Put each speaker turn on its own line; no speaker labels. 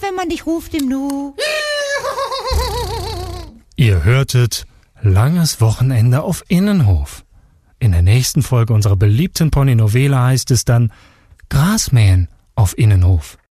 wenn man dich ruft im Nu.
Ihr hörtet Langes Wochenende auf Innenhof. In der nächsten Folge unserer beliebten Pony-Novela heißt es dann Grasmähen auf Innenhof.